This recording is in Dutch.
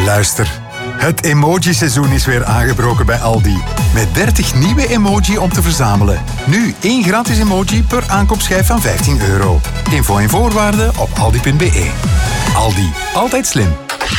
Luister, het emoji-seizoen is weer aangebroken bij Aldi. Met 30 nieuwe emoji om te verzamelen. Nu 1 gratis emoji per aankoopschijf van €15. Info en voorwaarden op aldi.be. Aldi, altijd slim.